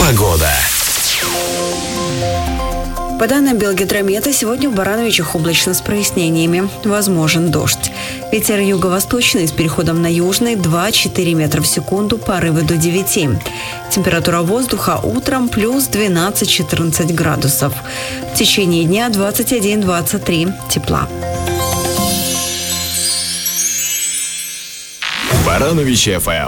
Погода. По данным Белгидромета, сегодня в Барановичах облачно с прояснениями. Возможен дождь. Ветер юго-восточный с переходом на южный 2-4 метра в секунду, порывы до 9. Температура воздуха утром плюс 12-14 градусов. В течение дня 21-23 тепла. Барановичи ФМ.